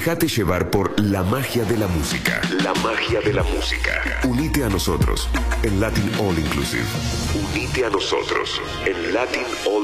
Déjate llevar por la magia de la música. La magia de la música. Unite a nosotros en Latin All Inclusive. Unite a nosotros en Latin All